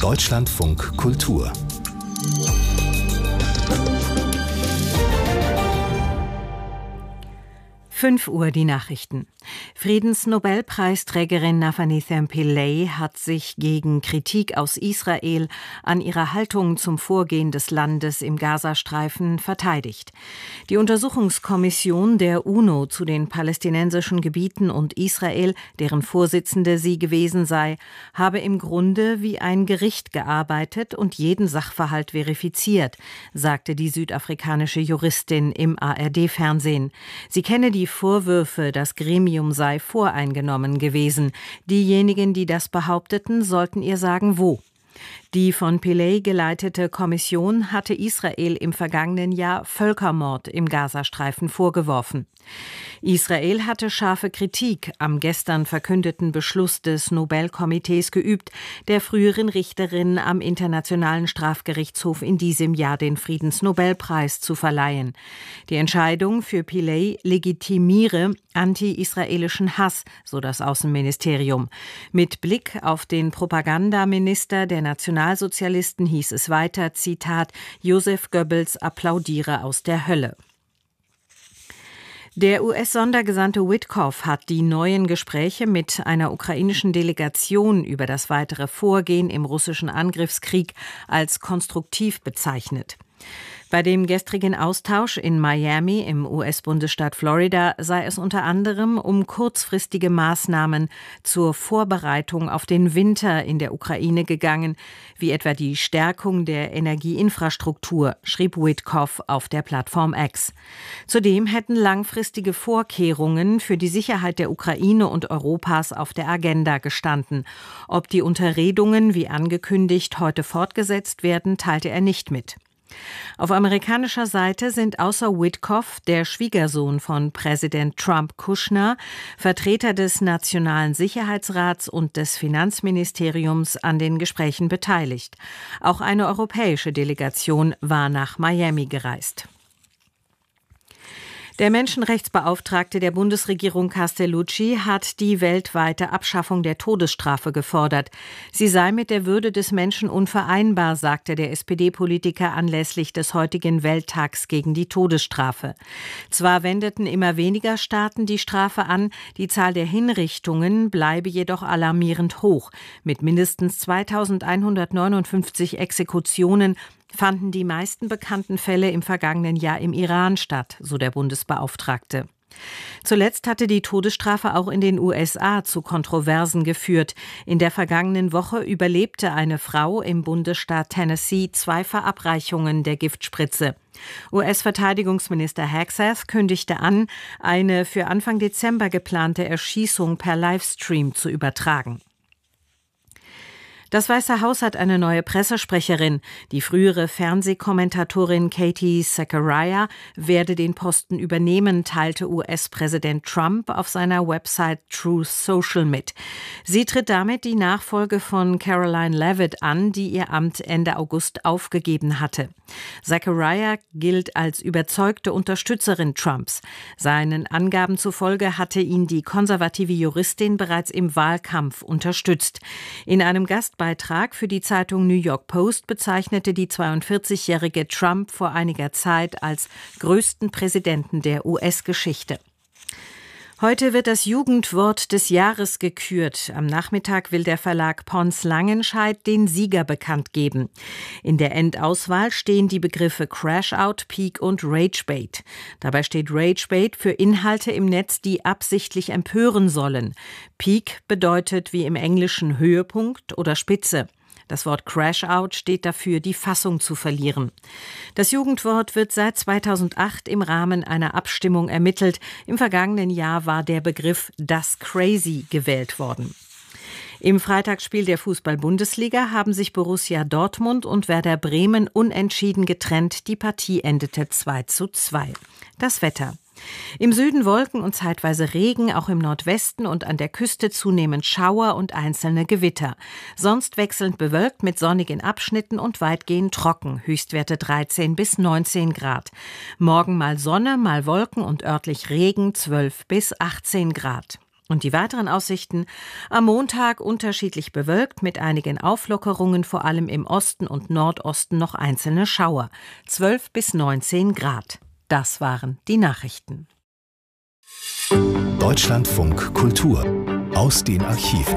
Deutschlandfunk Kultur. 5 Uhr die Nachrichten. Friedensnobelpreisträgerin Nafanethan Pillay hat sich gegen Kritik aus Israel an ihrer Haltung zum Vorgehen des Landes im Gazastreifen verteidigt. Die Untersuchungskommission der UNO zu den palästinensischen Gebieten und Israel, deren Vorsitzende sie gewesen sei, habe im Grunde wie ein Gericht gearbeitet und jeden Sachverhalt verifiziert, sagte die südafrikanische Juristin im ARD-Fernsehen. Sie kenne die Vorwürfe, das Gremium sei voreingenommen gewesen. Diejenigen, die das behaupteten, sollten ihr sagen, wo. Die von Pillay geleitete Kommission hatte Israel im vergangenen Jahr Völkermord im Gazastreifen vorgeworfen. Israel hatte scharfe Kritik am gestern verkündeten Beschluss des Nobelkomitees geübt, der früheren Richterin am Internationalen Strafgerichtshof in diesem Jahr den Friedensnobelpreis zu verleihen. Die Entscheidung für Pillay legitimiere anti-israelischen Hass, so das Außenministerium. Mit Blick auf den Propagandaminister der Nationalsozialisten hieß es weiter, Zitat, Joseph Goebbels applaudiere aus der Hölle. Der US-Sondergesandte Witkoff hat die neuen Gespräche mit einer ukrainischen Delegation über das weitere Vorgehen im russischen Angriffskrieg als konstruktiv bezeichnet. Bei dem gestrigen Austausch in Miami im US-Bundesstaat Florida sei es unter anderem um kurzfristige Maßnahmen zur Vorbereitung auf den Winter in der Ukraine gegangen, wie etwa die Stärkung der Energieinfrastruktur, schrieb Witkoff auf der Plattform X. Zudem hätten langfristige Vorkehrungen für die Sicherheit der Ukraine und Europas auf der Agenda gestanden. Ob die Unterredungen wie angekündigt heute fortgesetzt werden, teilte er nicht mit. Auf amerikanischer Seite sind außer Witkoff der Schwiegersohn von Präsident Trump, Kushner, Vertreter des Nationalen Sicherheitsrats und des Finanzministeriums an den Gesprächen beteiligt. Auch eine europäische Delegation war nach Miami gereist. Der Menschenrechtsbeauftragte der Bundesregierung Castellucci hat die weltweite Abschaffung der Todesstrafe gefordert. Sie sei mit der Würde des Menschen unvereinbar, sagte der SPD-Politiker anlässlich des heutigen Welttags gegen die Todesstrafe. Zwar wendeten immer weniger Staaten die Strafe an, die Zahl der Hinrichtungen bleibe jedoch alarmierend hoch. Mit mindestens 2159 Exekutionen fanden die meisten bekannten Fälle im vergangenen Jahr im Iran statt, so der Bundesbeauftragte. Zuletzt hatte die Todesstrafe auch in den USA zu Kontroversen geführt. In der vergangenen Woche überlebte eine Frau im Bundesstaat Tennessee 2 Verabreichungen der Giftspritze. US-Verteidigungsminister Hegseth kündigte an, eine für Anfang Dezember geplante Erschießung per Livestream zu übertragen. Das Weiße Haus hat eine neue Pressesprecherin. Die frühere Fernsehkommentatorin Katie Zachariah werde den Posten übernehmen, teilte US-Präsident Trump auf seiner Website Truth Social mit. Sie tritt damit die Nachfolge von Caroline Leavitt an, die ihr Amt Ende August aufgegeben hatte. Zachariah gilt als überzeugte Unterstützerin Trumps. Seinen Angaben zufolge hatte ihn die konservative Juristin bereits im Wahlkampf unterstützt. In einem Gastbeitrag für die Zeitung New York Post bezeichnete die 42-jährige Trump vor einiger Zeit als größten Präsidenten der US-Geschichte. Heute wird das Jugendwort des Jahres gekürt. Am Nachmittag will der Verlag Pons Langenscheidt den Sieger bekannt geben. In der Endauswahl stehen die Begriffe Crashout, Peak und Ragebait. Dabei steht Ragebait für Inhalte im Netz, die absichtlich empören sollen. Peak bedeutet wie im Englischen Höhepunkt oder Spitze. Das Wort Crashout steht dafür, die Fassung zu verlieren. Das Jugendwort wird seit 2008 im Rahmen einer Abstimmung ermittelt. Im vergangenen Jahr war der Begriff Das Crazy gewählt worden. Im Freitagsspiel der Fußball-Bundesliga haben sich Borussia Dortmund und Werder Bremen unentschieden getrennt. Die Partie endete 2:2. Das Wetter. Im Süden Wolken und zeitweise Regen, auch im Nordwesten und an der Küste zunehmend Schauer und einzelne Gewitter. Sonst wechselnd bewölkt mit sonnigen Abschnitten und weitgehend trocken, Höchstwerte 13 bis 19 Grad. Morgen mal Sonne, mal Wolken und örtlich Regen, 12 bis 18 Grad. Und die weiteren Aussichten? Am Montag unterschiedlich bewölkt mit einigen Auflockerungen, vor allem im Osten und Nordosten noch einzelne Schauer. 12 bis 19 Grad. Das waren die Nachrichten. Deutschlandfunk Kultur aus den Archiven.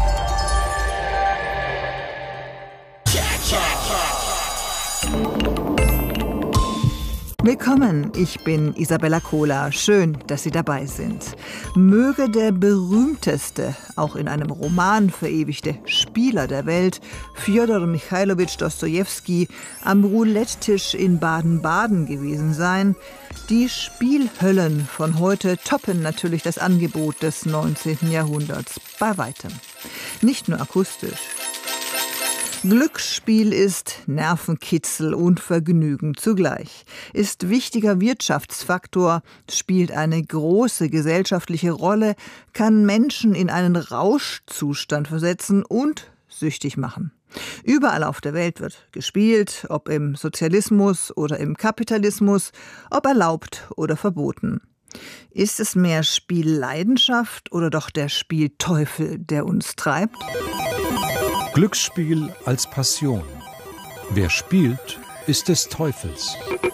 Willkommen, ich bin Isabella Kohler. Schön, dass Sie dabei sind. Möge der berühmteste, auch in einem Roman verewigte Spieler der Welt, Fjodor Michailowitsch Dostojewski, am Roulette-Tisch in Baden-Baden gewesen sein. Die Spielhöllen von heute toppen natürlich das Angebot des 19. Jahrhunderts bei weitem. Nicht nur akustisch. Glücksspiel ist Nervenkitzel und Vergnügen zugleich, ist wichtiger Wirtschaftsfaktor, spielt eine große gesellschaftliche Rolle, kann Menschen in einen Rauschzustand versetzen und süchtig machen. Überall auf der Welt wird gespielt, ob im Sozialismus oder im Kapitalismus, ob erlaubt oder verboten. Ist es mehr Spielleidenschaft oder doch der Spielteufel, der uns treibt? Glücksspiel als Passion. Wer spielt, ist des Teufels.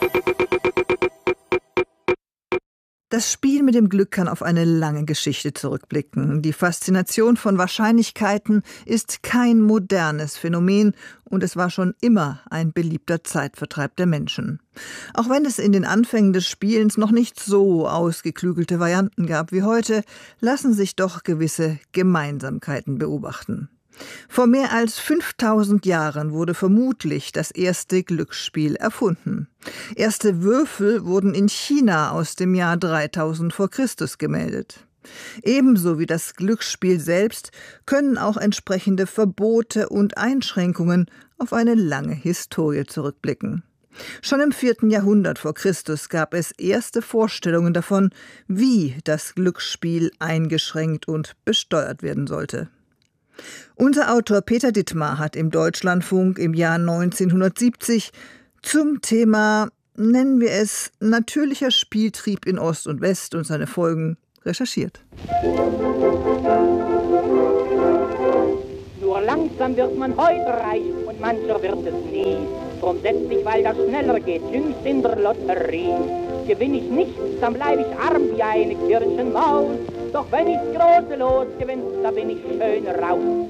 Das Spiel mit dem Glück kann auf eine lange Geschichte zurückblicken. Die Faszination von Wahrscheinlichkeiten ist kein modernes Phänomen und es war schon immer ein beliebter Zeitvertreib der Menschen. Auch wenn es in den Anfängen des Spielens noch nicht so ausgeklügelte Varianten gab wie heute, lassen sich doch gewisse Gemeinsamkeiten beobachten. Vor mehr als 5000 Jahren wurde vermutlich das erste Glücksspiel erfunden. Erste Würfel wurden in China aus dem Jahr 3000 vor Christus gemeldet. Ebenso wie das Glücksspiel selbst können auch entsprechende Verbote und Einschränkungen auf eine lange Historie zurückblicken. Schon im 4. Jahrhundert vor Christus gab es erste Vorstellungen davon, wie das Glücksspiel eingeschränkt und besteuert werden sollte. Unser Autor Peter Dittmar hat im Deutschlandfunk im Jahr 1970 zum Thema, nennen wir es, natürlicher Spieltrieb in Ost und West und seine Folgen recherchiert. Nur langsam wird man heute reich und mancher wird es nie. Drum setzt sich, weil das schneller geht, jüngst in der Lotterie. Gewinn ich nichts, dann bleib ich arm wie eine Kirchenmaus. Doch wenn ich's große Los gewinnt, da bin ich schön raus.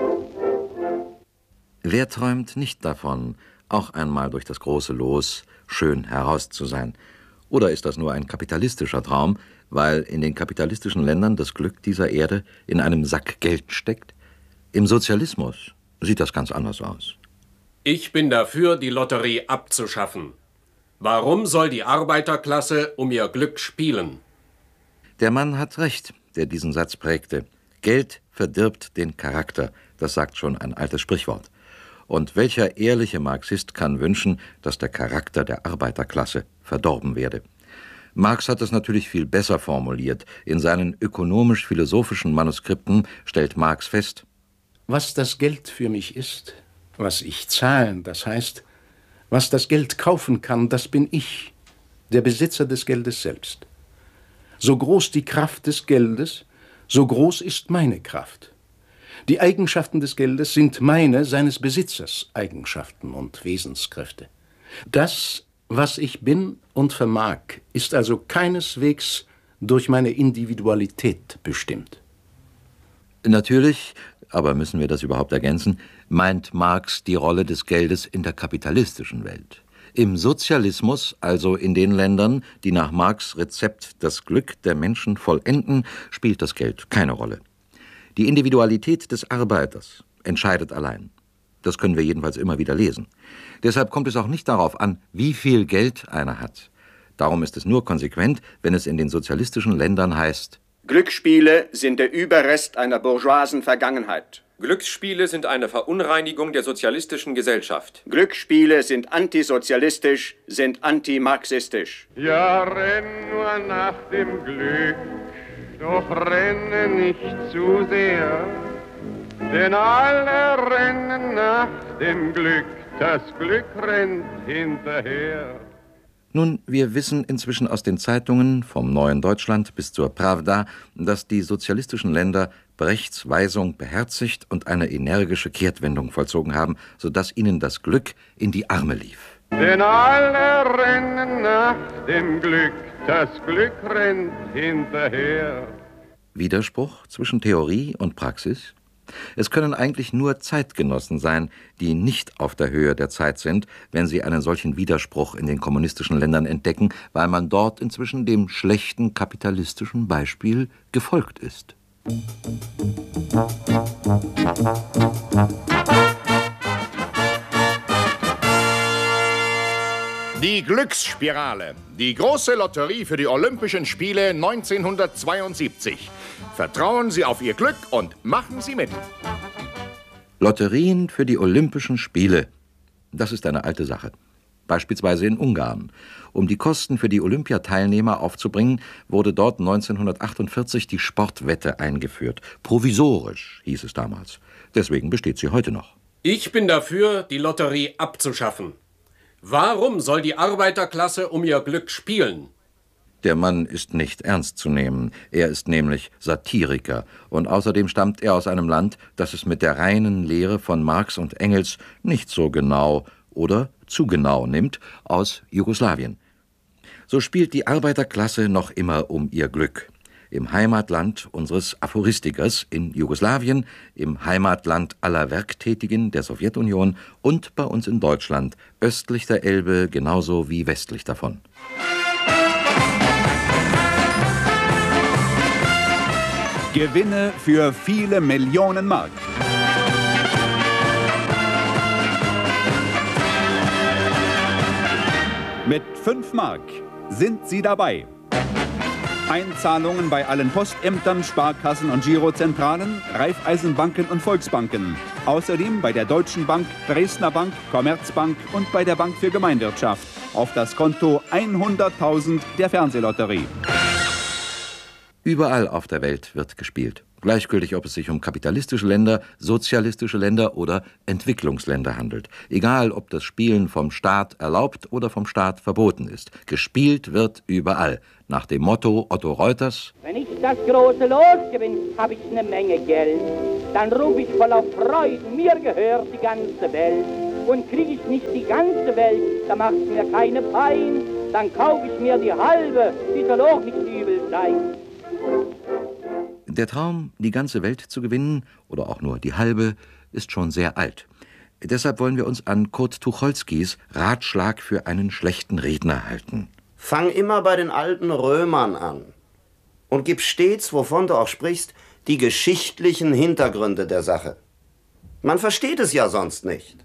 Wer träumt nicht davon, auch einmal durch das große Los schön heraus zu sein? Oder ist das nur ein kapitalistischer Traum, weil in den kapitalistischen Ländern das Glück dieser Erde in einem Sack Geld steckt? Im Sozialismus sieht das ganz anders aus. Ich bin dafür, die Lotterie abzuschaffen. Warum soll die Arbeiterklasse um ihr Glück spielen? Der Mann hat recht, der diesen Satz prägte. Geld verdirbt den Charakter, das sagt schon ein altes Sprichwort. Und welcher ehrliche Marxist kann wünschen, dass der Charakter der Arbeiterklasse verdorben werde? Marx hat es natürlich viel besser formuliert. In seinen ökonomisch-philosophischen Manuskripten stellt Marx fest: Was das Geld für mich ist, was ich zahlen, das heißt, was das Geld kaufen kann, das bin ich, der Besitzer des Geldes selbst. So groß die Kraft des Geldes, so groß ist meine Kraft. Die Eigenschaften des Geldes sind meine, seines Besitzers, Eigenschaften und Wesenskräfte. Das, was ich bin und vermag, ist also keineswegs durch meine Individualität bestimmt. Natürlich, aber müssen wir das überhaupt ergänzen, meint Marx die Rolle des Geldes in der kapitalistischen Welt. Im Sozialismus, also in den Ländern, die nach Marx' Rezept das Glück der Menschen vollenden, spielt das Geld keine Rolle. Die Individualität des Arbeiters entscheidet allein. Das können wir jedenfalls immer wieder lesen. Deshalb kommt es auch nicht darauf an, wie viel Geld einer hat. Darum ist es nur konsequent, wenn es in den sozialistischen Ländern heißt: Glücksspiele sind der Überrest einer bourgeoisen Vergangenheit. Glücksspiele sind eine Verunreinigung der sozialistischen Gesellschaft. Glücksspiele sind antisozialistisch, sind antimarxistisch. Ja, renn nur nach dem Glück, doch renne nicht zu sehr. Denn alle rennen nach dem Glück, das Glück rennt hinterher. Nun, wir wissen inzwischen aus den Zeitungen, vom Neuen Deutschland bis zur Pravda, dass die sozialistischen Länder Brechts Weisung beherzigt und eine energische Kehrtwendung vollzogen haben, sodass ihnen das Glück in die Arme lief. Denn alle rennen nach dem Glück, das Glück rennt hinterher. Widerspruch zwischen Theorie und Praxis? Es können eigentlich nur Zeitgenossen sein, die nicht auf der Höhe der Zeit sind, wenn sie einen solchen Widerspruch in den kommunistischen Ländern entdecken, weil man dort inzwischen dem schlechten kapitalistischen Beispiel gefolgt ist. Die Glücksspirale, die große Lotterie für die Olympischen Spiele 1972. Vertrauen Sie auf Ihr Glück und machen Sie mit. Lotterien für die Olympischen Spiele, das ist eine alte Sache. Beispielsweise in Ungarn. Um die Kosten für die Olympiateilnehmer aufzubringen, wurde dort 1948 die Sportwette eingeführt. Provisorisch hieß es damals. Deswegen besteht sie heute noch. Ich bin dafür, die Lotterie abzuschaffen. Warum soll die Arbeiterklasse um ihr Glück spielen? Der Mann ist nicht ernst zu nehmen. Er ist nämlich Satiriker. Und außerdem stammt er aus einem Land, das es mit der reinen Lehre von Marx und Engels nicht so genau oder zu genau nimmt, aus Jugoslawien. So spielt die Arbeiterklasse noch immer um ihr Glück. Im Heimatland unseres Aphoristikers in Jugoslawien, im Heimatland aller Werktätigen der Sowjetunion und bei uns in Deutschland, östlich der Elbe genauso wie westlich davon. Gewinne für viele Millionen Mark. Mit 5 Mark sind Sie dabei. Einzahlungen bei allen Postämtern, Sparkassen und Girozentralen, Raiffeisenbanken und Volksbanken. Außerdem bei der Deutschen Bank, Dresdner Bank, Commerzbank und bei der Bank für Gemeinwirtschaft. Auf das Konto 100.000 der Fernsehlotterie. Überall auf der Welt wird gespielt. Gleichgültig, ob es sich um kapitalistische Länder, sozialistische Länder oder Entwicklungsländer handelt. Egal, ob das Spielen vom Staat erlaubt oder vom Staat verboten ist. Gespielt wird überall. Nach dem Motto Otto Reuters: Wenn ich das große Los gewinne, habe ich eine Menge Geld. Dann rufe ich voller Freuden, mir gehört die ganze Welt. Und kriege ich nicht die ganze Welt, dann macht's mir keine Pein. Dann kaufe ich mir die halbe, die soll auch nicht übel sein. Der Traum, die ganze Welt zu gewinnen, oder auch nur die halbe, ist schon sehr alt. Deshalb wollen wir uns an Kurt Tucholskys Ratschlag für einen schlechten Redner halten. Fang immer bei den alten Römern an und gib stets, wovon du auch sprichst, die geschichtlichen Hintergründe der Sache. Man versteht es ja sonst nicht.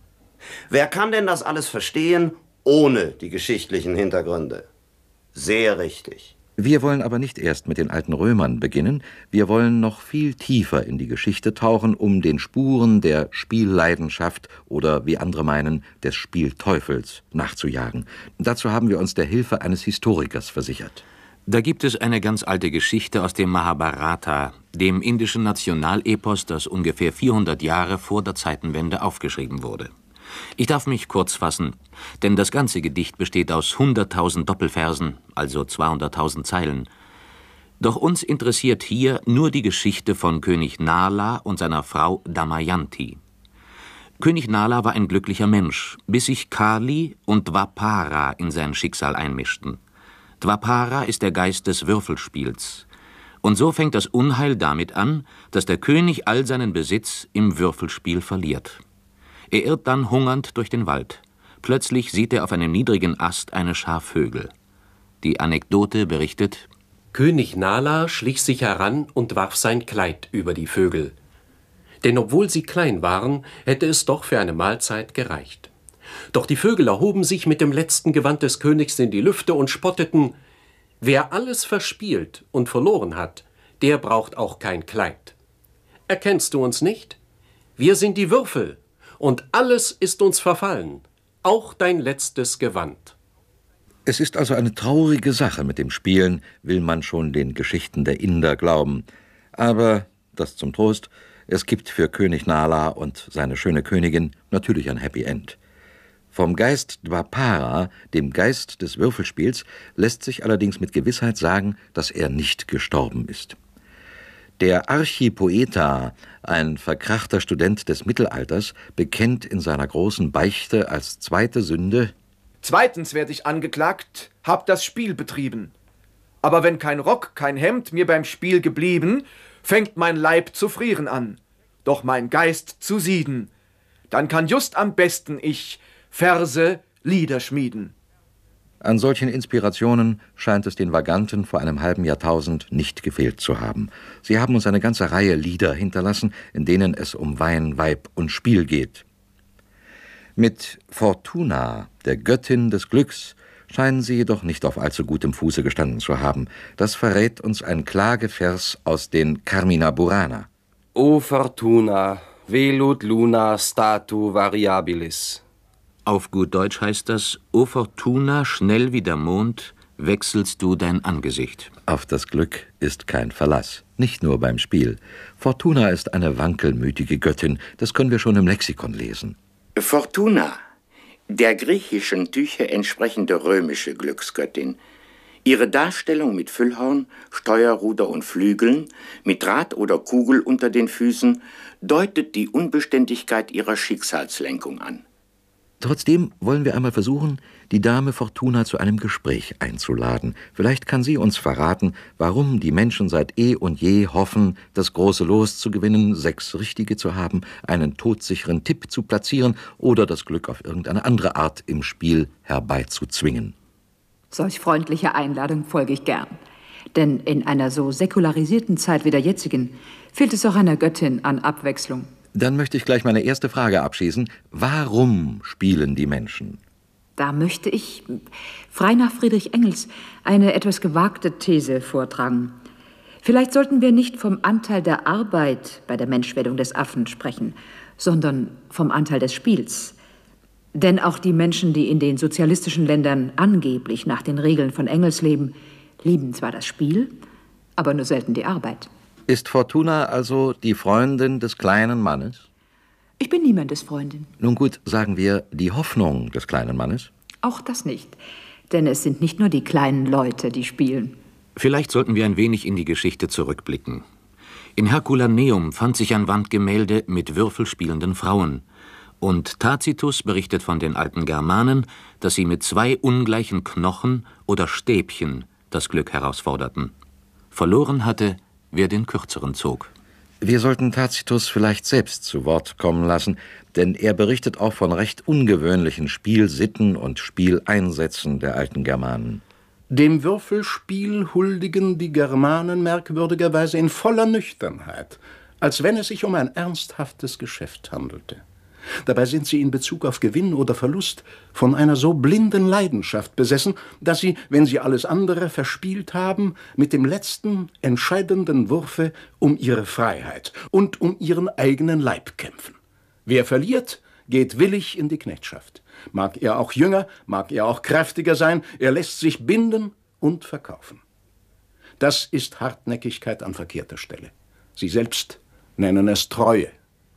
Wer kann denn das alles verstehen ohne die geschichtlichen Hintergründe? Sehr richtig. Wir wollen aber nicht erst mit den alten Römern beginnen, wir wollen noch viel tiefer in die Geschichte tauchen, um den Spuren der Spielleidenschaft oder, wie andere meinen, des Spielteufels nachzujagen. Dazu haben wir uns der Hilfe eines Historikers versichert. Da gibt es eine ganz alte Geschichte aus dem Mahabharata, dem indischen Nationalepos, das ungefähr 400 Jahre vor der Zeitenwende aufgeschrieben wurde. Ich darf mich kurz fassen, denn das ganze Gedicht besteht aus 100.000 Doppelversen, also 200.000 Zeilen. Doch uns interessiert hier nur die Geschichte von König Nala und seiner Frau Damayanti. König Nala war ein glücklicher Mensch, bis sich Kali und Dwapara in sein Schicksal einmischten. Dwapara ist der Geist des Würfelspiels. Und so fängt das Unheil damit an, dass der König all seinen Besitz im Würfelspiel verliert. Er irrt dann hungernd durch den Wald. Plötzlich sieht er auf einem niedrigen Ast eine Schar Vögel. Die Anekdote berichtet: König Nala schlich sich heran und warf sein Kleid über die Vögel. Denn obwohl sie klein waren, hätte es doch für eine Mahlzeit gereicht. Doch die Vögel erhoben sich mit dem letzten Gewand des Königs in die Lüfte und spotteten: Wer alles verspielt und verloren hat, der braucht auch kein Kleid. Erkennst du uns nicht? Wir sind die Würfel. Und alles ist uns verfallen, auch dein letztes Gewand. Es ist also eine traurige Sache mit dem Spielen, will man schon den Geschichten der Inder glauben. Aber, das zum Trost, es gibt für König Nala und seine schöne Königin natürlich ein Happy End. Vom Geist Dwapara, dem Geist des Würfelspiels, lässt sich allerdings mit Gewissheit sagen, dass er nicht gestorben ist. Der Archipoeta, ein verkrachter Student des Mittelalters, bekennt in seiner großen Beichte als zweite Sünde: Zweitens werde ich angeklagt, hab das Spiel betrieben. Aber wenn kein Rock, kein Hemd mir beim Spiel geblieben, fängt mein Leib zu frieren an, doch mein Geist zu sieden. Dann kann just am besten ich Verse, Lieder schmieden. An solchen Inspirationen scheint es den Vaganten vor einem halben Jahrtausend nicht gefehlt zu haben. Sie haben uns eine ganze Reihe Lieder hinterlassen, in denen es um Wein, Weib und Spiel geht. Mit Fortuna, der Göttin des Glücks, scheinen sie jedoch nicht auf allzu gutem Fuße gestanden zu haben. Das verrät uns ein Klagevers aus den Carmina Burana. O Fortuna, velut luna statu variabilis. Auf gut Deutsch heißt das: O Fortuna, schnell wie der Mond, wechselst du dein Angesicht. Auf das Glück ist kein Verlass, nicht nur beim Spiel. Fortuna ist eine wankelmütige Göttin, das können wir schon im Lexikon lesen. Fortuna, der griechischen Tyche entsprechende römische Glücksgöttin. Ihre Darstellung mit Füllhorn, Steuerruder und Flügeln, mit Rad oder Kugel unter den Füßen, deutet die Unbeständigkeit ihrer Schicksalslenkung an. Trotzdem wollen wir einmal versuchen, die Dame Fortuna zu einem Gespräch einzuladen. Vielleicht kann sie uns verraten, warum die Menschen seit eh und je hoffen, das große Los zu gewinnen, 6 Richtige zu haben, einen todsicheren Tipp zu platzieren oder das Glück auf irgendeine andere Art im Spiel herbeizuzwingen. Solch freundliche Einladung folge ich gern. Denn in einer so säkularisierten Zeit wie der jetzigen fehlt es auch einer Göttin an Abwechslung. Dann möchte ich gleich meine erste Frage abschließen. Warum spielen die Menschen? Da möchte ich, frei nach Friedrich Engels, eine etwas gewagte These vortragen. Vielleicht sollten wir nicht vom Anteil der Arbeit bei der Menschwerdung des Affen sprechen, sondern vom Anteil des Spiels. Denn auch die Menschen, die in den sozialistischen Ländern angeblich nach den Regeln von Engels leben, lieben zwar das Spiel, aber nur selten die Arbeit. Ist Fortuna also die Freundin des kleinen Mannes? Ich bin niemandes Freundin. Nun gut, sagen wir die Hoffnung des kleinen Mannes? Auch das nicht, denn es sind nicht nur die kleinen Leute, die spielen. Vielleicht sollten wir ein wenig in die Geschichte zurückblicken. In Herculaneum fand sich ein Wandgemälde mit würfelspielenden Frauen. Und Tacitus berichtet von den alten Germanen, dass sie mit 2 ungleichen Knochen oder Stäbchen das Glück herausforderten. Verloren hatte, wer den kürzeren zog. Wir sollten Tacitus vielleicht selbst zu Wort kommen lassen, denn er berichtet auch von recht ungewöhnlichen Spielsitten und Spieleinsätzen der alten Germanen. Dem Würfelspiel huldigen die Germanen merkwürdigerweise in voller Nüchternheit, als wenn es sich um ein ernsthaftes Geschäft handelte. Dabei sind sie in Bezug auf Gewinn oder Verlust von einer so blinden Leidenschaft besessen, dass sie, wenn sie alles andere verspielt haben, mit dem letzten, entscheidenden Wurfe um ihre Freiheit und um ihren eigenen Leib kämpfen. Wer verliert, geht willig in die Knechtschaft. Mag er auch jünger, mag er auch kräftiger sein, er lässt sich binden und verkaufen. Das ist Hartnäckigkeit an verkehrter Stelle. Sie selbst nennen es Treue.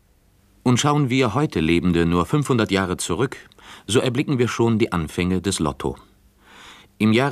Und schauen wir heute Lebende nur 500 Jahre zurück, so erblicken wir schon die Anfänge des Lotto. Im Jahre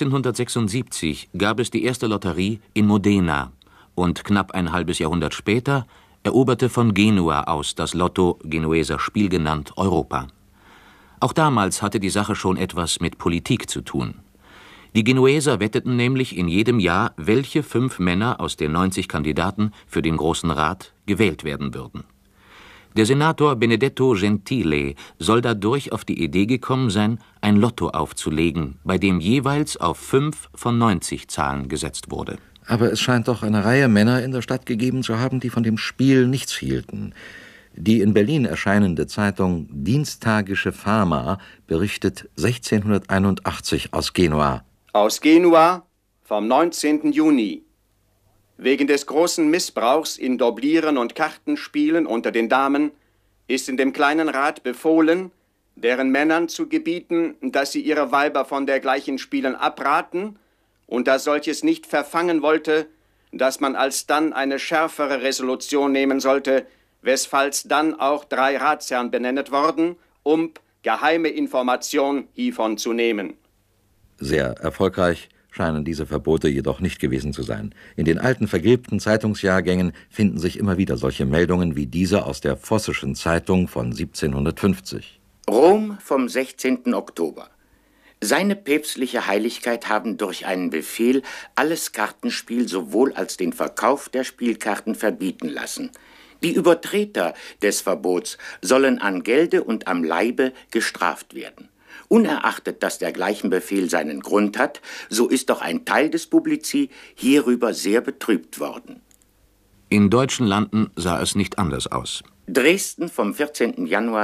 1476 gab es die erste Lotterie in Modena und knapp ein halbes Jahrhundert später eroberte von Genua aus das Lotto, Genueser Spiel genannt, Europa. Auch damals hatte die Sache schon etwas mit Politik zu tun. Die Genueser wetteten nämlich in jedem Jahr, welche 5 Männer aus den 90 Kandidaten für den Großen Rat gewählt werden würden. Der Senator Benedetto Gentile soll dadurch auf die Idee gekommen sein, ein Lotto aufzulegen, bei dem jeweils auf 5 von 90 Zahlen gesetzt wurde. Aber es scheint doch eine Reihe Männer in der Stadt gegeben zu haben, die von dem Spiel nichts hielten. Die in Berlin erscheinende Zeitung Dienstagische Fama berichtet 1681 aus Genua. Aus Genua vom 19. Juni. Wegen des großen Missbrauchs in Doblieren und Kartenspielen unter den Damen ist in dem kleinen Rat befohlen, deren Männern zu gebieten, dass sie ihre Weiber von dergleichen Spielen abraten und da solches nicht verfangen wollte, dass man alsdann eine schärfere Resolution nehmen sollte, wesfalls dann auch 3 Ratsherren benennet worden, geheime Information hiervon zu nehmen. Sehr erfolgreich scheinen diese Verbote jedoch nicht gewesen zu sein. In den alten vergilbten Zeitungsjahrgängen finden sich immer wieder solche Meldungen wie diese aus der Vossischen Zeitung von 1750. Rom vom 16. Oktober. Seine päpstliche Heiligkeit haben durch einen Befehl alles Kartenspiel sowohl als den Verkauf der Spielkarten verbieten lassen. Die Übertreter des Verbots sollen an Gelde und am Leibe gestraft werden. Unerachtet, dass dergleichen Befehl seinen Grund hat, so ist doch ein Teil des Publici hierüber sehr betrübt worden. In deutschen Landen sah es nicht anders aus. Dresden vom 14. Januar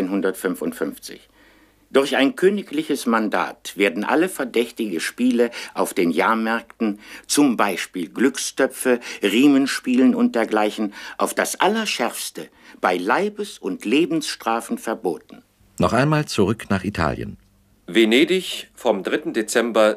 1755. Durch ein königliches Mandat werden alle verdächtige Spiele auf den Jahrmärkten, zum Beispiel Glückstöpfe, Riemenspielen und dergleichen, auf das Allerschärfste bei Leibes- und Lebensstrafen verboten. Noch einmal zurück nach Italien. Venedig vom 3. Dezember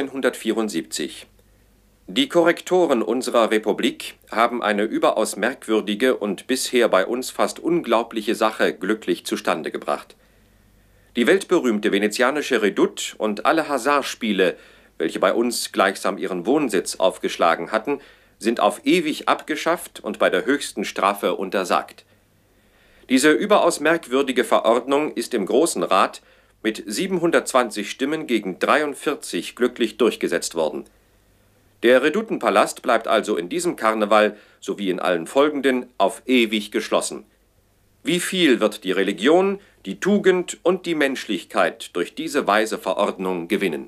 1774. Die Korrektoren unserer Republik haben eine überaus merkwürdige und bisher bei uns fast unglaubliche Sache glücklich zustande gebracht. Die weltberühmte venezianische Redoute und alle Hasardspiele, welche bei uns gleichsam ihren Wohnsitz aufgeschlagen hatten, sind auf ewig abgeschafft und bei der höchsten Strafe untersagt. Diese überaus merkwürdige Verordnung ist im Großen Rat mit 720 Stimmen gegen 43 glücklich durchgesetzt worden. Der Redoutenpalast bleibt also in diesem Karneval sowie in allen folgenden auf ewig geschlossen. Wie viel wird die Religion, die Tugend und die Menschlichkeit durch diese weise Verordnung gewinnen?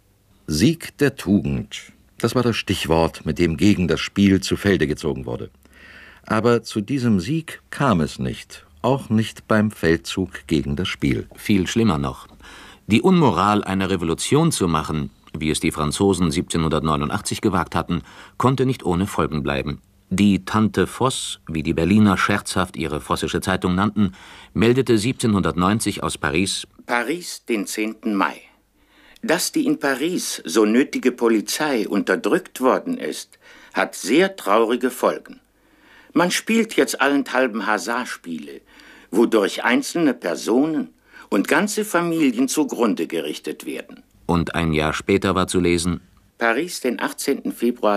Sieg der Tugend. Das war das Stichwort, mit dem gegen das Spiel zu Felde gezogen wurde. Aber zu diesem Sieg kam es nicht, auch nicht beim Feldzug gegen das Spiel. Viel schlimmer noch. Die Unmoral einer Revolution zu machen, wie es die Franzosen 1789 gewagt hatten, konnte nicht ohne Folgen bleiben. Die Tante Voss, wie die Berliner scherzhaft ihre Vossische Zeitung nannten, meldete 1790 aus Paris: Paris, den 10. Mai. Dass die in Paris so nötige Polizei unterdrückt worden ist, hat sehr traurige Folgen. Man spielt jetzt allenthalben Hasardspiele, wodurch einzelne Personen und ganze Familien zugrunde gerichtet werden. Und ein Jahr später war zu lesen: Paris, den 18. Februar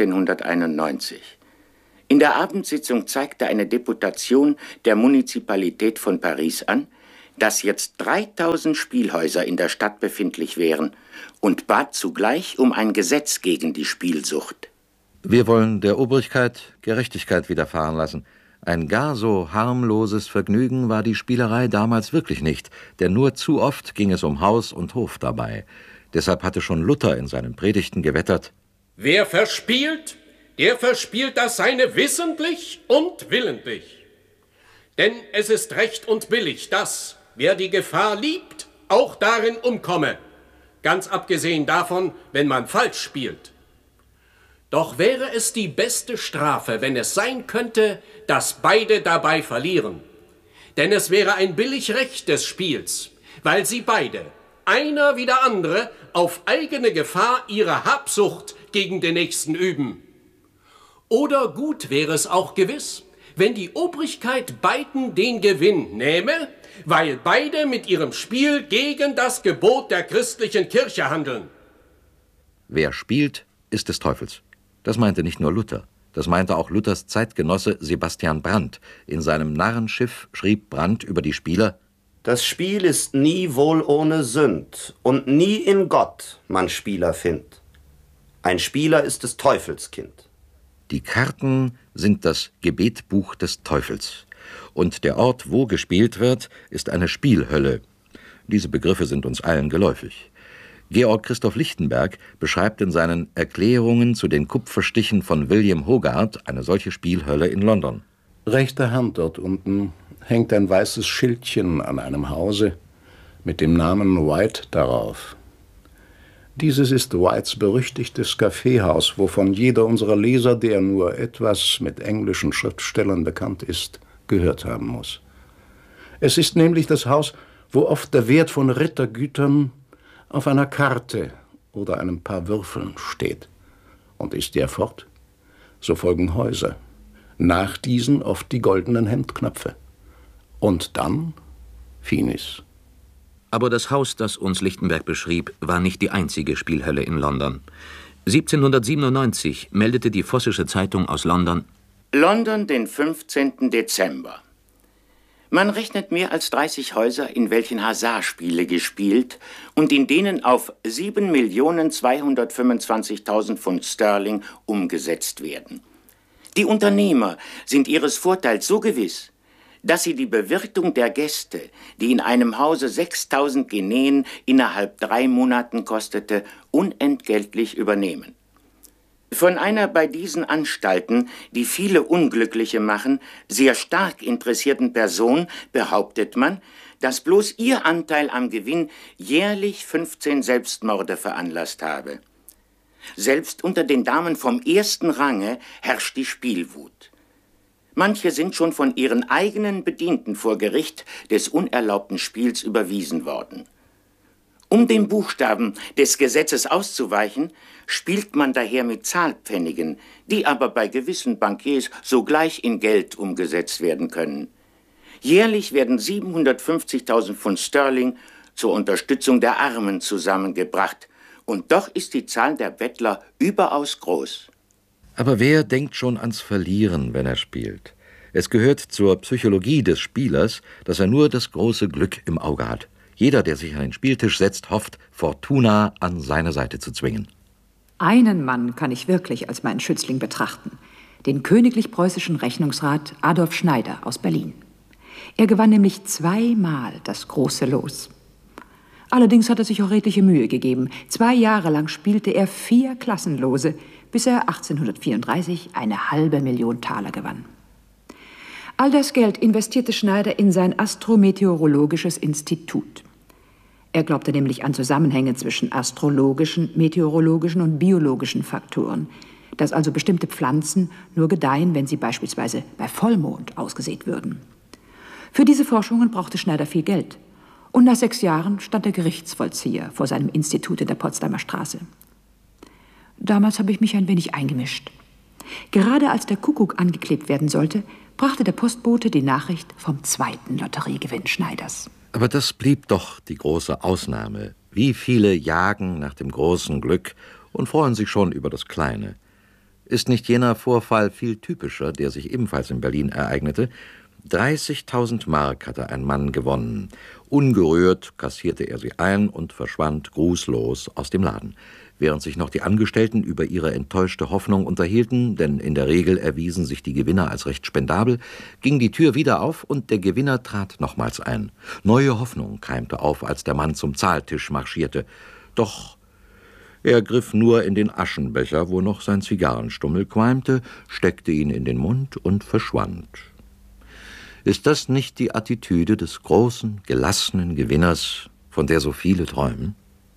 1791. In der Abendsitzung zeigte eine Deputation der Munizipalität von Paris an, dass jetzt 3000 Spielhäuser in der Stadt befindlich wären und bat zugleich um ein Gesetz gegen die Spielsucht. Wir wollen der Obrigkeit Gerechtigkeit widerfahren lassen. Ein gar so harmloses Vergnügen war die Spielerei damals wirklich nicht, denn nur zu oft ging es um Haus und Hof dabei. Deshalb hatte schon Luther in seinen Predigten gewettert: Wer verspielt, der verspielt das Seine wissentlich und willentlich. Denn es ist recht und billig, dass, wer die Gefahr liebt, auch darin umkomme, ganz abgesehen davon, wenn man falsch spielt. Doch wäre es die beste Strafe, wenn es sein könnte, dass beide dabei verlieren. Denn es wäre ein billig Recht des Spiels, weil sie beide, einer wie der andere, auf eigene Gefahr ihre Habsucht gegen den Nächsten üben. Oder gut wäre es auch gewiss, wenn die Obrigkeit beiden den Gewinn nähme, weil beide mit ihrem Spiel gegen das Gebot der christlichen Kirche handeln. Wer spielt, ist des Teufels. Das meinte nicht nur Luther. Das meinte auch Luthers Zeitgenosse Sebastian Brandt. In seinem Narrenschiff schrieb Brandt über die Spieler: Das Spiel ist nie wohl ohne Sünd und nie in Gott man Spieler findt. Ein Spieler ist des Teufels Kind. Die Karten sind das Gebetbuch des Teufels. Und der Ort, wo gespielt wird, ist eine Spielhölle. Diese Begriffe sind uns allen geläufig. Georg Christoph Lichtenberg beschreibt in seinen Erklärungen zu den Kupferstichen von William Hogarth eine solche Spielhölle in London. Rechter Hand dort unten hängt ein weißes Schildchen an einem Hause mit dem Namen White darauf. Dieses ist Whites berüchtigtes Kaffeehaus, wovon jeder unserer Leser, der nur etwas mit englischen Schriftstellern bekannt ist, gehört haben muss. Es ist nämlich das Haus, wo oft der Wert von Rittergütern auf einer Karte oder einem paar Würfeln steht. Und ist der fort, so folgen Häuser. Nach diesen oft die goldenen Hemdknöpfe. Und dann Finis. Aber das Haus, das uns Lichtenberg beschrieb, war nicht die einzige Spielhölle in London. 1797 meldete die Vossische Zeitung aus London: London, den 15. Dezember. Man rechnet mehr als 30 Häuser, in welchen Hasardspiele gespielt und in denen auf 7.225.000 Pfund Sterling umgesetzt werden. Die Unternehmer sind ihres Vorteils so gewiss, dass sie die Bewirtung der Gäste, die in einem Hause 6.000 Guineen innerhalb 3 Monaten kostete, unentgeltlich übernehmen. Von einer bei diesen Anstalten, die viele Unglückliche machen, sehr stark interessierten Person behauptet man, dass bloß ihr Anteil am Gewinn jährlich 15 Selbstmorde veranlasst habe. Selbst unter den Damen vom ersten Range herrscht die Spielwut. Manche sind schon von ihren eigenen Bedienten vor Gericht des unerlaubten Spiels überwiesen worden. Um dem Buchstaben des Gesetzes auszuweichen, spielt man daher mit Zahlpfennigen, die aber bei gewissen Bankiers sogleich in Geld umgesetzt werden können. Jährlich werden 750.000 Pfund Sterling zur Unterstützung der Armen zusammengebracht. Und doch ist die Zahl der Bettler überaus groß. Aber wer denkt schon ans Verlieren, wenn er spielt? Es gehört zur Psychologie des Spielers, dass er nur das große Glück im Auge hat. Jeder, der sich an den Spieltisch setzt, hofft, Fortuna an seine Seite zu zwingen. Einen Mann kann ich wirklich als meinen Schützling betrachten. Den königlich-preußischen Rechnungsrat Adolf Schneider aus Berlin. Er gewann nämlich 2-mal das große Los. Allerdings hat er sich auch redliche Mühe gegeben. 2 Jahre lang spielte er 4 Klassenlose, bis er 1834 eine halbe Million Taler gewann. All das Geld investierte Schneider in sein astrometeorologisches Institut. Er glaubte nämlich an Zusammenhänge zwischen astrologischen, meteorologischen und biologischen Faktoren, dass also bestimmte Pflanzen nur gedeihen, wenn sie beispielsweise bei Vollmond ausgesät würden. Für diese Forschungen brauchte Schneider viel Geld. Und nach 6 Jahren stand der Gerichtsvollzieher vor seinem Institut in der Potsdamer Straße. Damals habe ich mich ein wenig eingemischt. Gerade als der Kuckuck angeklebt werden sollte, brachte der Postbote die Nachricht vom 2. Lotteriegewinn Schneiders. Aber das blieb doch die große Ausnahme. Wie viele jagen nach dem großen Glück und freuen sich schon über das Kleine. Ist nicht jener Vorfall viel typischer, der sich ebenfalls in Berlin ereignete? 30.000 Mark hatte ein Mann gewonnen. Ungerührt kassierte er sie ein und verschwand grußlos aus dem Laden. Während sich noch die Angestellten über ihre enttäuschte Hoffnung unterhielten, denn in der Regel erwiesen sich die Gewinner als recht spendabel, ging die Tür wieder auf und der Gewinner trat nochmals ein. Neue Hoffnung keimte auf, als der Mann zum Zahltisch marschierte. Doch er griff nur in den Aschenbecher, wo noch sein Zigarrenstummel qualmte, steckte ihn in den Mund und verschwand. Ist das nicht die Attitüde des großen, gelassenen Gewinners, von der so viele träumen?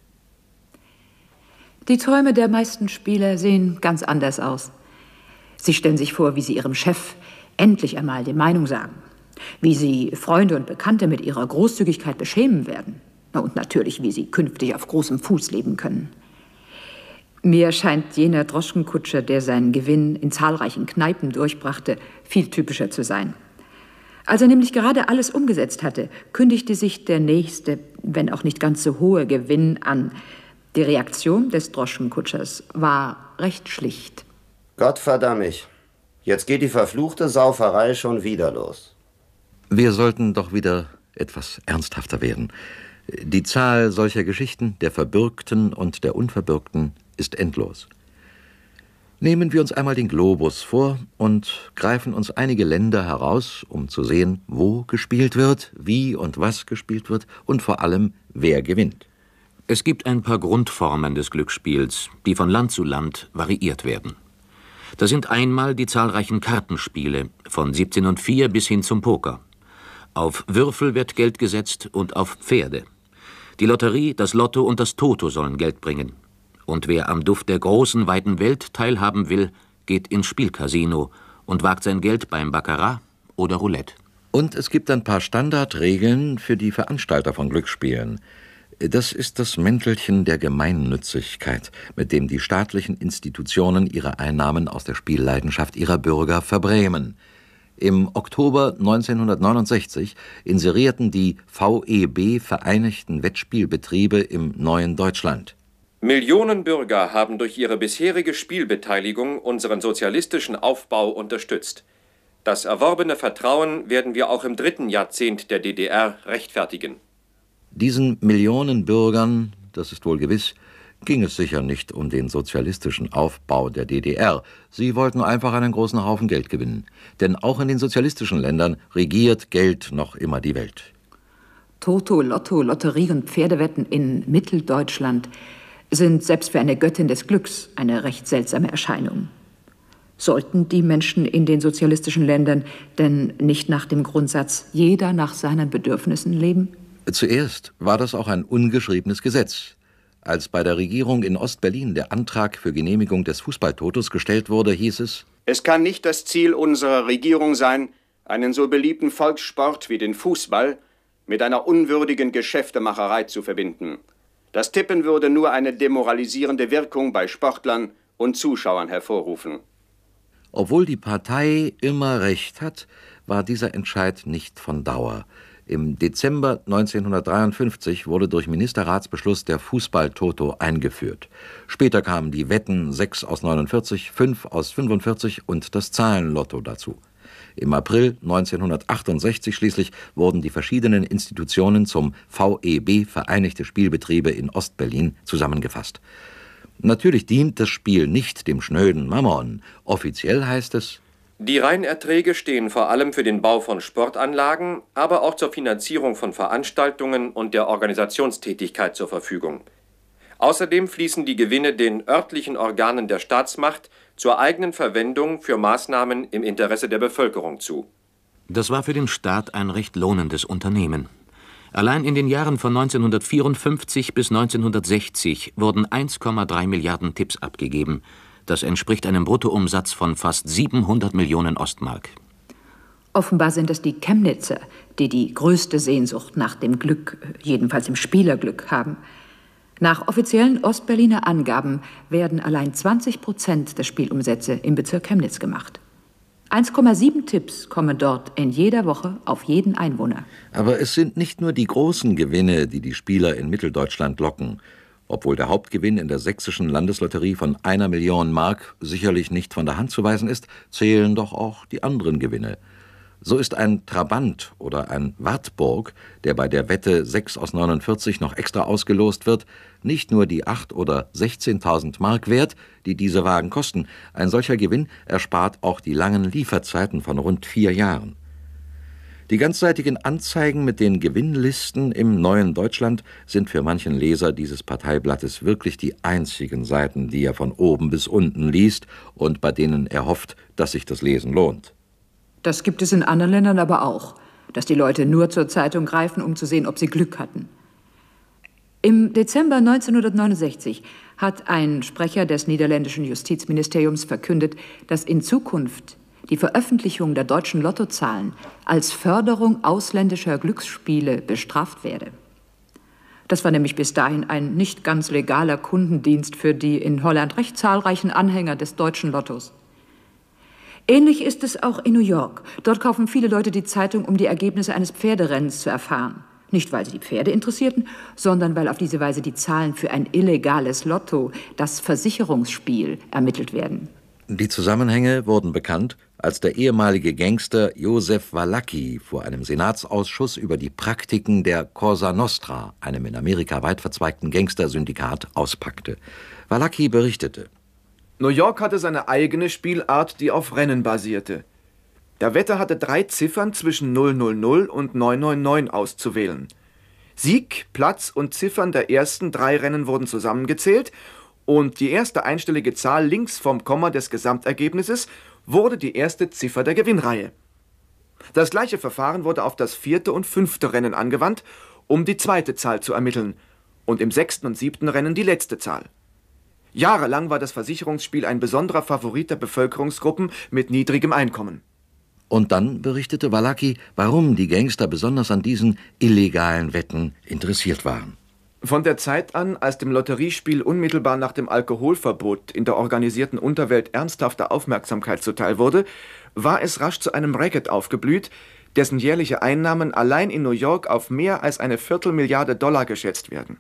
Die Träume der meisten Spieler sehen ganz anders aus. Sie stellen sich vor, wie sie ihrem Chef endlich einmal die Meinung sagen, wie sie Freunde und Bekannte mit ihrer Großzügigkeit beschämen werden und natürlich, wie sie künftig auf großem Fuß leben können. Mir scheint jener Droschkenkutscher, der seinen Gewinn in zahlreichen Kneipen durchbrachte, viel typischer zu sein. Als er nämlich gerade alles umgesetzt hatte, kündigte sich der nächste, wenn auch nicht ganz so hohe Gewinn an. Die Reaktion des Droschkenkutschers war recht schlicht. Gott verdamm mich. Jetzt geht die verfluchte Sauferei schon wieder los. Wir sollten doch wieder etwas ernsthafter werden. Die Zahl solcher Geschichten, der Verbürgten und der Unverbürgten, ist endlos. Nehmen wir uns einmal den Globus vor und greifen uns einige Länder heraus, um zu sehen, wo gespielt wird, wie und was gespielt wird und vor allem, wer gewinnt. Es gibt ein paar Grundformen des Glücksspiels, die von Land zu Land variiert werden. Da sind einmal die zahlreichen Kartenspiele, von 1704 bis hin zum Poker. Auf Würfel wird Geld gesetzt und auf Pferde. Die Lotterie, das Lotto und das Toto sollen Geld bringen. Und wer am Duft der großen, weiten Welt teilhaben will, geht ins Spielcasino und wagt sein Geld beim Baccarat oder Roulette. Und es gibt ein paar Standardregeln für die Veranstalter von Glücksspielen. Das ist das Mäntelchen der Gemeinnützigkeit, mit dem die staatlichen Institutionen ihre Einnahmen aus der Spielleidenschaft ihrer Bürger verbrämen. Im Oktober 1969 inserierten die VEB Vereinigten Wettspielbetriebe im neuen Deutschland. Millionen Bürger haben durch ihre bisherige Spielbeteiligung unseren sozialistischen Aufbau unterstützt. Das erworbene Vertrauen werden wir auch im 3. Jahrzehnt der DDR rechtfertigen. Diesen Millionen Bürgern, das ist wohl gewiss, ging es sicher nicht um den sozialistischen Aufbau der DDR. Sie wollten einfach einen großen Haufen Geld gewinnen. Denn auch in den sozialistischen Ländern regiert Geld noch immer die Welt. Toto, Lotto, Lotterie und Pferdewetten in Mitteldeutschland sind selbst für eine Göttin des Glücks eine recht seltsame Erscheinung. Sollten die Menschen in den sozialistischen Ländern denn nicht nach dem Grundsatz jeder nach seinen Bedürfnissen leben? Zuerst war das auch ein ungeschriebenes Gesetz. Als bei der Regierung in Ostberlin der Antrag für Genehmigung des Fußballtotos gestellt wurde, hieß es: Es kann nicht das Ziel unserer Regierung sein, einen so beliebten Volkssport wie den Fußball mit einer unwürdigen Geschäftemacherei zu verbinden. Das Tippen würde nur eine demoralisierende Wirkung bei Sportlern und Zuschauern hervorrufen. Obwohl die Partei immer recht hat, war dieser Entscheid nicht von Dauer. Im Dezember 1953 wurde durch Ministerratsbeschluss der Fußball-Toto eingeführt. Später kamen die Wetten 6 aus 49, 5 aus 45 und das Zahlenlotto dazu. Im April 1968 schließlich wurden die verschiedenen Institutionen zum VEB Vereinigte Spielbetriebe in Ostberlin zusammengefasst. Natürlich dient das Spiel nicht dem schnöden Mammon. Offiziell heißt es: Die Reinerträge stehen vor allem für den Bau von Sportanlagen, aber auch zur Finanzierung von Veranstaltungen und der Organisationstätigkeit zur Verfügung. Außerdem fließen die Gewinne den örtlichen Organen der Staatsmacht zur eigenen Verwendung für Maßnahmen im Interesse der Bevölkerung zu. Das war für den Staat ein recht lohnendes Unternehmen. Allein in den Jahren von 1954 bis 1960 wurden 1,3 Milliarden Tipps abgegeben. Das entspricht einem Bruttoumsatz von fast 700 Millionen Ostmark. Offenbar sind es die Chemnitzer, die die größte Sehnsucht nach dem Glück, jedenfalls im Spielerglück, haben. Nach offiziellen Ostberliner Angaben werden allein 20% der Spielumsätze im Bezirk Chemnitz gemacht. 1,7 Tipps kommen dort in jeder Woche auf jeden Einwohner. Aber es sind nicht nur die großen Gewinne, die die Spieler in Mitteldeutschland locken. Obwohl der Hauptgewinn in der sächsischen Landeslotterie von 1 Million Mark sicherlich nicht von der Hand zu weisen ist, zählen doch auch die anderen Gewinne. So ist ein Trabant oder ein Wartburg, der bei der Wette 6 aus 49 noch extra ausgelost wird, nicht nur die 8.000 oder 16.000 Mark wert, die diese Wagen kosten. Ein solcher Gewinn erspart auch die langen Lieferzeiten von rund 4 Jahren. Die ganzseitigen Anzeigen mit den Gewinnlisten im neuen Deutschland sind für manchen Leser dieses Parteiblattes wirklich die einzigen Seiten, die er von oben bis unten liest und bei denen er hofft, dass sich das Lesen lohnt. Das gibt es in anderen Ländern aber auch, dass die Leute nur zur Zeitung greifen, um zu sehen, ob sie Glück hatten. Im Dezember 1969 hat ein Sprecher des niederländischen Justizministeriums verkündet, dass in Zukunft die Veröffentlichung der deutschen Lottozahlen als Förderung ausländischer Glücksspiele bestraft werde. Das war nämlich bis dahin ein nicht ganz legaler Kundendienst für die in Holland recht zahlreichen Anhänger des deutschen Lottos. Ähnlich ist es auch in New York. Dort kaufen viele Leute die Zeitung, um die Ergebnisse eines Pferderennens zu erfahren. Nicht, weil sie die Pferde interessierten, sondern weil auf diese Weise die Zahlen für ein illegales Lotto, das Versicherungsspiel, ermittelt werden. Die Zusammenhänge wurden bekannt, als der ehemalige Gangster Josef Walacki vor einem Senatsausschuss über die Praktiken der Cosa Nostra, einem in Amerika weit verzweigten Gangstersyndikat, auspackte. Walacki berichtete: New York hatte seine eigene Spielart, die auf Rennen basierte. Der Wetter hatte 3 Ziffern zwischen 000 und 999 auszuwählen. Sieg, Platz und Ziffern der ersten 3 Rennen wurden zusammengezählt und die erste einstellige Zahl links vom Komma des Gesamtergebnisses wurde die erste Ziffer der Gewinnreihe. Das gleiche Verfahren wurde auf das 4. und 5. Rennen angewandt, um die zweite Zahl zu ermitteln und im 6. und 7. Rennen die letzte Zahl. Jahrelang war das Versicherungsspiel ein besonderer Favorit der Bevölkerungsgruppen mit niedrigem Einkommen. Und dann berichtete Walacki, warum die Gangster besonders an diesen illegalen Wetten interessiert waren. Von der Zeit an, als dem Lotteriespiel unmittelbar nach dem Alkoholverbot in der organisierten Unterwelt ernsthafte Aufmerksamkeit zuteil wurde, war es rasch zu einem Racket aufgeblüht, dessen jährliche Einnahmen allein in New York auf mehr als eine Viertelmilliarde Dollar geschätzt werden.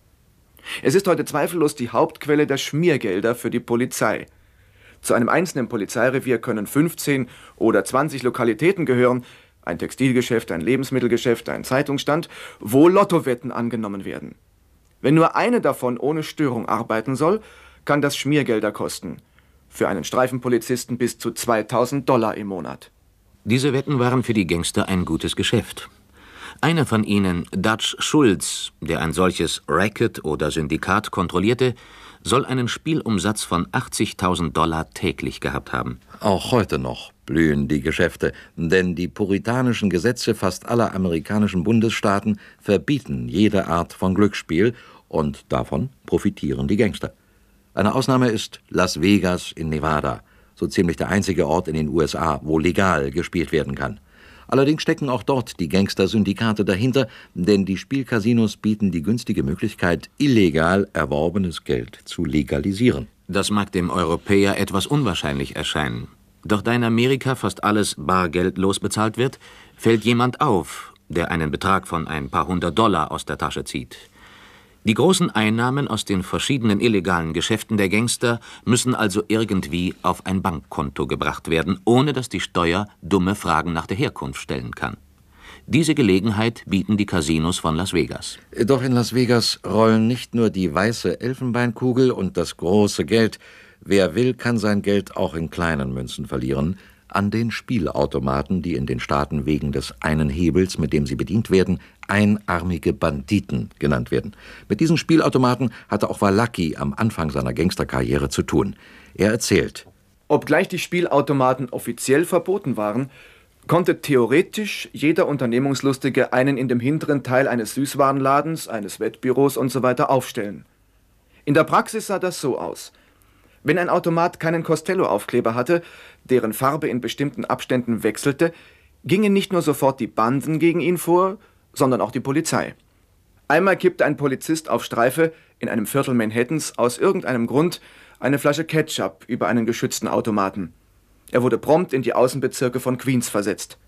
Es ist heute zweifellos die Hauptquelle der Schmiergelder für die Polizei. Zu einem einzelnen Polizeirevier können 15 oder 20 Lokalitäten gehören, ein Textilgeschäft, ein Lebensmittelgeschäft, ein Zeitungsstand, wo Lottowetten angenommen werden. Wenn nur eine davon ohne Störung arbeiten soll, kann das Schmiergelder kosten. Für einen Streifenpolizisten bis zu $2.000 im Monat. Diese Wetten waren für die Gangster ein gutes Geschäft. Einer von ihnen, Dutch Schulz, der ein solches Racket oder Syndikat kontrollierte, soll einen Spielumsatz von $80.000 täglich gehabt haben. Auch heute noch blühen die Geschäfte, denn die puritanischen Gesetze fast aller amerikanischen Bundesstaaten verbieten jede Art von Glücksspiel und davon profitieren die Gangster. Eine Ausnahme ist Las Vegas in Nevada, so ziemlich der einzige Ort in den USA, wo legal gespielt werden kann. Allerdings stecken auch dort die Gangster-Syndikate dahinter, denn die Spielcasinos bieten die günstige Möglichkeit, illegal erworbenes Geld zu legalisieren. Das mag dem Europäer etwas unwahrscheinlich erscheinen. Doch da in Amerika fast alles bargeldlos bezahlt wird, fällt jemand auf, der einen Betrag von ein paar $100 aus der Tasche zieht. Die großen Einnahmen aus den verschiedenen illegalen Geschäften der Gangster müssen also irgendwie auf ein Bankkonto gebracht werden, ohne dass die Steuer dumme Fragen nach der Herkunft stellen kann. Diese Gelegenheit bieten die Casinos von Las Vegas. Doch in Las Vegas rollen nicht nur die weiße Elfenbeinkugel und das große Geld. Wer will, kann sein Geld auch in kleinen Münzen verlieren. An den Spielautomaten, die in den Staaten wegen des einen Hebels, mit dem sie bedient werden, einarmige Banditen genannt werden. Mit diesen Spielautomaten hatte auch Walacki am Anfang seiner Gangsterkarriere zu tun. Er erzählt: Obgleich die Spielautomaten offiziell verboten waren, konnte theoretisch jeder Unternehmungslustige einen in dem hinteren Teil eines Süßwarenladens, eines Wettbüros usw. aufstellen. In der Praxis sah das so aus: Wenn ein Automat keinen Costello-Aufkleber hatte, deren Farbe in bestimmten Abständen wechselte, gingen nicht nur sofort die Banden gegen ihn vor, sondern auch die Polizei. Einmal kippte ein Polizist auf Streife in einem Viertel Manhattans aus irgendeinem Grund eine Flasche Ketchup über einen geschützten Automaten. Er wurde prompt in die Außenbezirke von Queens versetzt.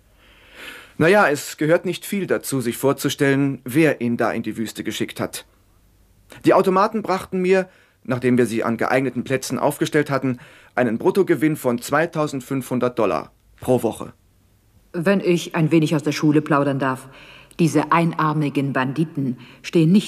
Naja, es gehört nicht viel dazu, sich vorzustellen, wer ihn da in die Wüste geschickt hat. Die Automaten brachten mir, nachdem wir sie an geeigneten Plätzen aufgestellt hatten, einen Bruttogewinn von $2.500 pro Woche. Wenn ich ein wenig aus der Schule plaudern darf, diese einarmigen Banditen stehen nicht